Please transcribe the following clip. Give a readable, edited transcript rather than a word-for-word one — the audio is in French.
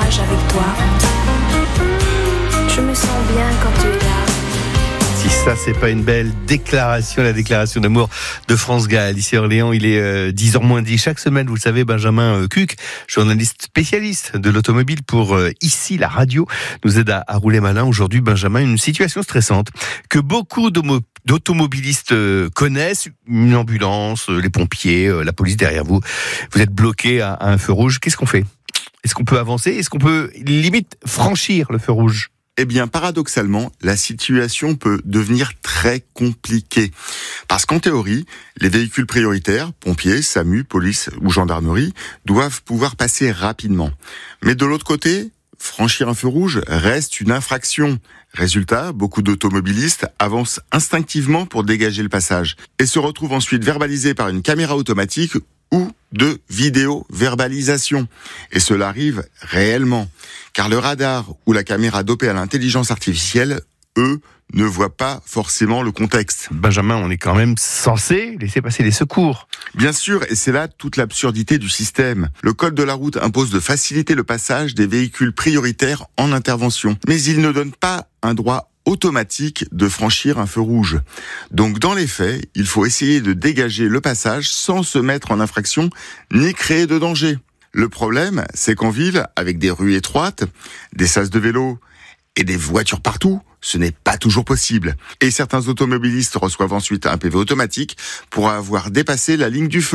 passage avec toi. Je me sens bien quand tu es là. Si ça, c'est pas une belle déclaration, la déclaration d'amour de France Gall. Ici à Orléans, il est 10h moins 10. Chaque semaine, vous le savez, Benjamin Cuc, journaliste spécialiste de l'automobile pour ici, la radio, nous aide à rouler malin. Aujourd'hui, Benjamin, une situation stressante que beaucoup d'automobilistes connaissent. Une ambulance, les pompiers, la police derrière vous. Vous êtes bloqué à un feu rouge. Qu'est-ce qu'on fait ? Est-ce qu'on peut avancer ? Est-ce qu'on peut limite franchir le feu rouge ? Eh bien, paradoxalement, la situation peut devenir très compliquée. Parce qu'en théorie, les véhicules prioritaires, pompiers, SAMU, police ou gendarmerie, doivent pouvoir passer rapidement. Mais de l'autre côté, franchir un feu rouge reste une infraction. Résultat, beaucoup d'automobilistes avancent instinctivement pour dégager le passage et se retrouvent ensuite verbalisés par une caméra automatique ou de vidéo-verbalisation. Et cela arrive réellement, car le radar ou la caméra dopée à l'intelligence artificielle, eux, ne voient pas forcément le contexte. Benjamin, on est quand même censé laisser passer les secours. Bien sûr, et c'est là toute l'absurdité du système. Le code de la route impose de faciliter le passage des véhicules prioritaires en intervention, mais il ne donne pas un droit automatique de franchir un feu rouge. Donc dans les faits, il faut essayer de dégager le passage sans se mettre en infraction ni créer de danger. Le problème, c'est qu'en ville, avec des rues étroites, des sas de vélo et des voitures partout, ce n'est pas toujours possible. Et certains automobilistes reçoivent ensuite un PV automatique pour avoir dépassé la ligne du feu.